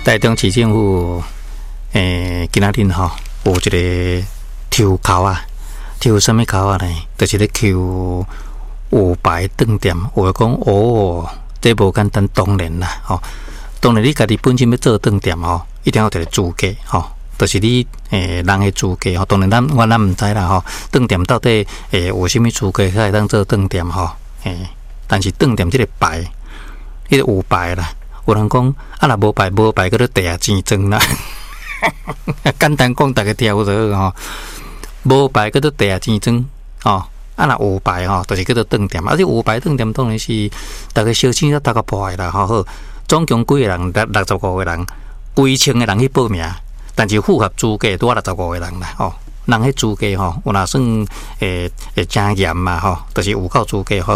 台中市政府今仔日吼有一个抽考啊，抽什么考啊呢？就是咧抽有牌顿店。有讲这无简单，当然啦，当然你家己本身要做顿店一定要有一个资格就是你人的资格当然咱唔知啦顿店到底有啥物资格才会当做顿店但是顿店这个牌，迄个有牌啦。有人讲若无牌，叫做地下钱庄啦。简单讲，大家听有就好无牌叫做地下钱庄若有牌就是叫做顿店。这有牌顿店当然是大家小钱大家破的啦好，总共几个人？65个人，几千个人去报名，但是符合资格多65个人啦人迄资格有若算真严嘛就是有够资格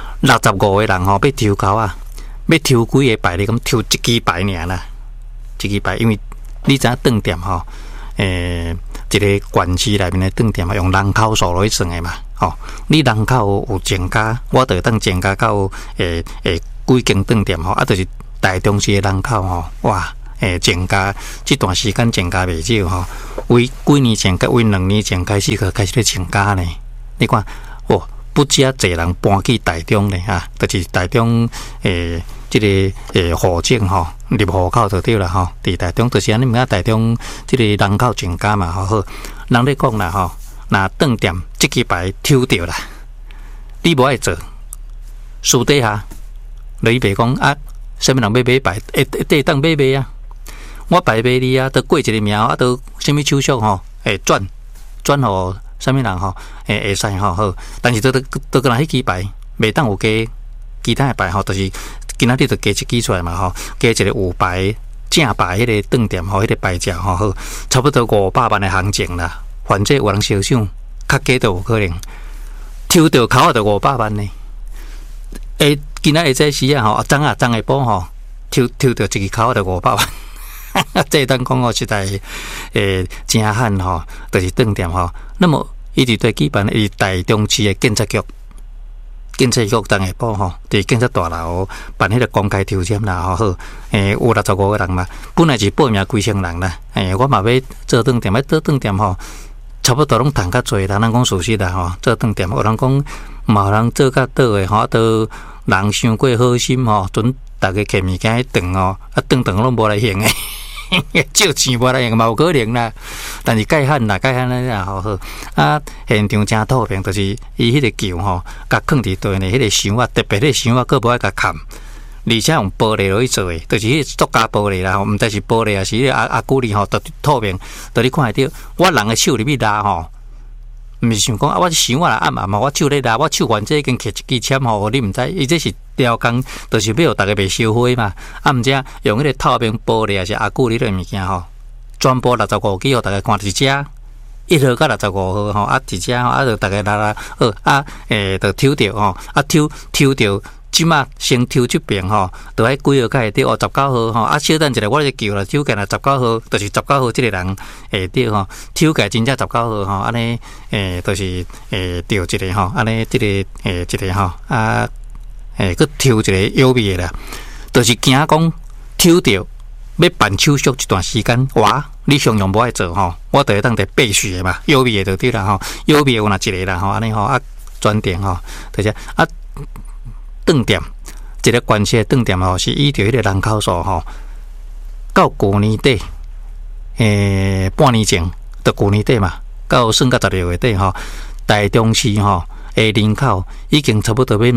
65个人要抽考啊。要抽几个牌？你讲抽一支牌尔啦，一支牌，因为你知影顿店一个县市内面的顿店用人口数来算的嘛你人口有增加，我就会当增加到几间顿店就是台中市的人口哇增加这段时间增加袂少为几年前为2年前开始咧增加呢？你看不止啊，侪人搬去台中咧就是台中这个户政入户口就对啦伫台中就是安尼，台中这个人口增加嘛好，人咧讲啦若顿店这支牌抽到啦，你无爱做，私底下你别讲什么人要买牌，会当买啊，我牌买你啊，都过一个名都什么手续转互什么人会使好，但是都跟那迄支牌袂当有其他的牌就是今仔日就加一支出来嘛加一个有牌正牌迄个顿店迄个牌照好，差不多500万的行情啦。反正有人想想，较低都有可能抽到考就500万呢。今仔日这时张下补抽到一支考就500万。这当讲实在真罕就是顿店那么伊伫对举办伊台中市的警察局当下补伫警察大楼办迄个公开抽签啦好有65个人嘛，本来是报名几千人啦我嘛要做顿店，做顿店差不多拢赚较济啦。咱讲事实啦做顿店有人讲嘛有人做较倒的都人伤过好心准大家摕物件去断断拢无来用的。借钱无来用嘛有可能啦，但是介罕啦好现场真透明，就是伊迄个球甲放伫地呢，迄个箱特别迄个箱佫无爱甲砍，而且用玻璃落去做的，就是迄个塑胶玻璃啦毋知是玻璃还是阿古里都透明，你看会到我人的手入去拉毋是想讲我想我来暗嘛，我手咧拉，我手完这已经摕一支签你毋知，伊这是雕工，就是要大家袂烧火嘛。毋知用迄个透明玻璃还是阿古里类物件转播65支大家看一只1号到65号一只就大家拉就抽到抽到。即马先抽这边就喺几号开得19号小等一下，我就叫啦，抽起来19号，就是19号这个人会得抽起来真正19号安尼就是调一个安尼这个一个佮抽一个优美的啦，就是惊讲抽到要办手续一段时间，哇！你常用无爱做我就会当得备续的嘛，优美的就对啦优美有哪一个啦安尼专点就是顿店一个关系的顿店是依照迄个人口数到去年底半年前到去年底嘛，到算到16月底台中市的人口已经差不多要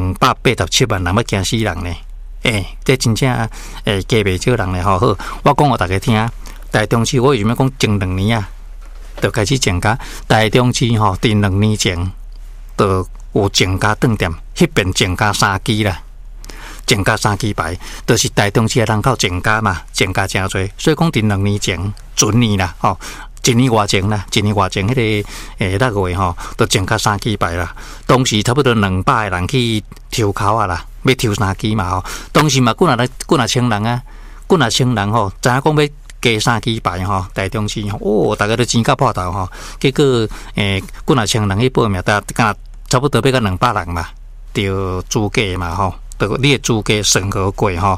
287万人，要惊死人呢这真正加袂少人呢好，我讲互大家听，台中市我为什么讲前2年就开始增加，台中市伫2年前就有增加顿店，迄边增加3支啦，增加3支牌，就是台中市的人口增加嘛，增加真多，所以讲伫2年前准年啦1年外前迄个月就增加3支牌啦。当时差不多200个人去抽考啦，要抽3支嘛当时嘛几若千人知影讲要加3支牌台中市大家都钱到破头结果几若千人去报名，差不多要到200人嘛，就资格嘛就你的资格审核过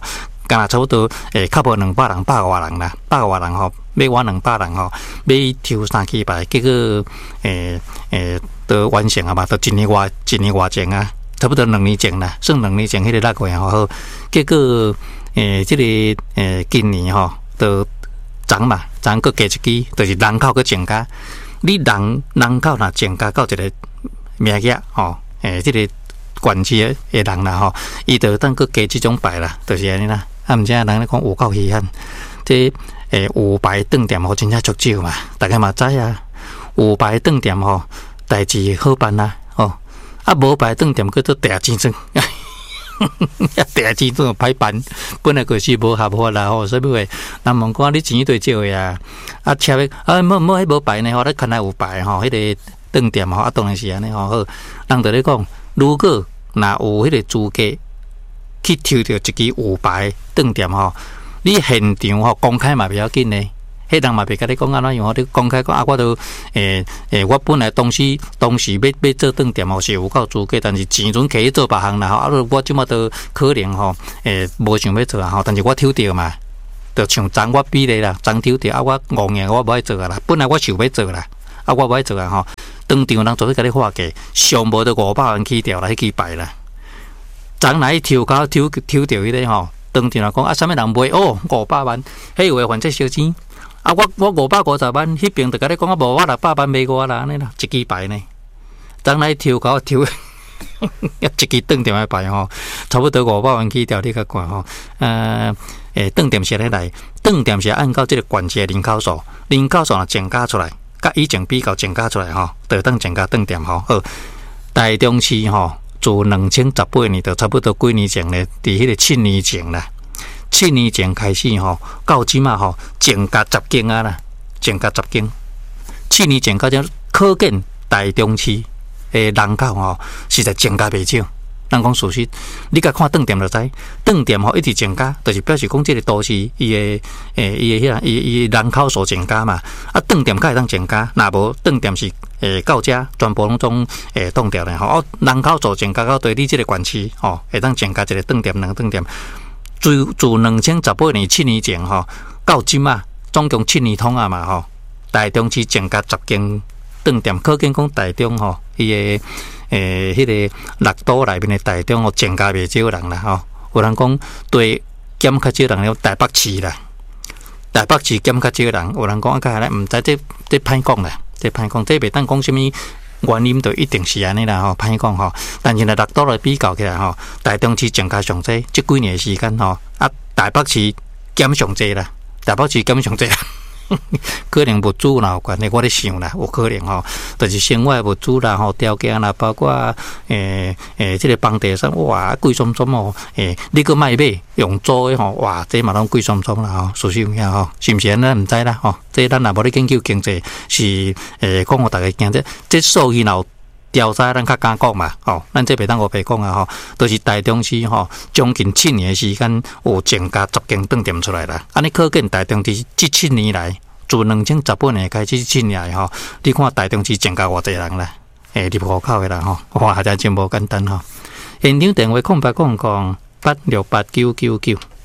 敢若差不多较无200人，100外人啦，100外人吼，要我200人吼，要抽3期牌，结果都完成啊嘛，都1年外前啊，差不多2年前啦，算2年前迄个6月吼，结果即个今年吼，都涨嘛，涨佫加一支，就是人口佫增加。你人口若增加到一个名额吼，即个管区的人啦吼，伊就当佫加即种牌啦，就是安尼啦。啊，毋知人咧讲有够稀罕，即有牌顿店吼，真正足少嘛，大家嘛知啊。有牌顿店吼，代志好办啦，吼。啊，无牌顿店叫做地钱庄，地钱庄歹办，本来就是无合法啦吼。所以话，人问讲你钱对少呀？啊，车要冇迄无牌呢吼，你看来有牌吼，迄个顿店吼，啊当然是安尼吼。好，人就咧讲，如果若有迄个资格去抽到一支有牌顿店吼，你现场吼公开嘛袂要紧呢。迄人嘛袂甲你讲安怎样吼，你公开讲啊，我都我本来当时要做顿店吼是有够资格，但是钱阵摕去做别项啦吼，啊，我即马都可能吼无想要做啊吼，但是我抽到嘛，就像昨我比例啦，昨抽到啊，我5年我无爱做啊啦，本来我想要做啦，啊，我无爱做啊吼，当场人做伙甲你划价，上无到500万起掉啦，迄支牌啦，昨来抽到迄个吼，当场人讲啊，啥物人买哦500万，迄有诶反正小钱。啊！我550万，迄边就甲你讲啊，无我600万卖我啦，安尼啦，一支牌呢，当来抽一支顿店的牌吼，差不多500万起条，你甲看吼。顿店是咧来，顿店是按照即个管制人口数若增加出来，甲以前比较增加出来吼，就当增加顿店吼。好，台中市吼，自2018年到差不多几年前咧，伫迄个7年前啦。7年前开始吼，到即马吼增加10间啊啦，增加10间。7年前到即可见台中市诶人口吼实在增加袂少。咱讲事实，你甲看顿店就知，顿店吼一直增加，就是表示讲即个都市伊诶人口数增加嘛。啊，顿店才会当增加，若无顿店是到遮全部拢总冻掉咧吼。人口数增加到对你即个县市吼，会当增加一个顿店、2顿店。自2018年7年前吼，到即马总共7年通啊嘛吼，台中市增加10间顿店，可见讲台中吼，伊个迄个6都内面的台中吼，增加袂少人啦吼。有人讲对减较少人了，台北市啦，台北市减较少人，有人讲啊，甲来毋知这歹讲啦，这歹讲，这袂当讲什么原因，就一定是安尼啦吼，歹讲吼。但是6都来比较起来吼，台中市增加上济，即几年的时间吼，啊，台北市减上济啦，台北市减上济啦。可能物资啦有关系，我咧想啦，有可能吼，就是生活物资啦吼，条件啦，包括即个房地产哇贵松松哦，你个卖买用租的吼，哇，这嘛拢贵松松啦吼，属实有影吼，是毋是安尼？毋知啦吼，这咱若无咧研究经济，是讲互大家惊这数据若调查咱较敢讲嘛，吼，咱这袂当胡白讲啊吼，都是台中市吼，将近7年的时间有增加10间顿店出来啦。安尼可见台中市这7年来，自2018年开始7年来吼，你看台中市增加偌济人啦，入户口的啦吼，哇，真无简单吼。现场电话0800868999。